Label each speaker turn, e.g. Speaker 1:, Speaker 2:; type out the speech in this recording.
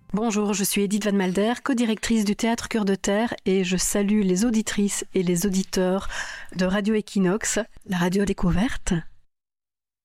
Speaker 1: Bonjour, je suis Edith Van Malder, co-directrice du Théâtre Cœur de Terre et je salue les auditrices et les auditeurs de Radio Equinox, la radio découverte.